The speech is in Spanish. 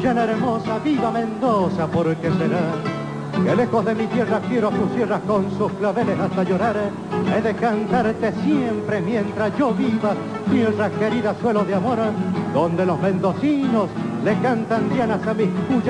llana hermosa, viva Mendoza, ¿por qué será? Que lejos de mi tierra quiero tus sierras con sus claveles hasta llorar. He de cantarte siempre mientras yo viva, tierra querida, suelo de amor, donde los mendocinos le cantan dianas a mis cuyas.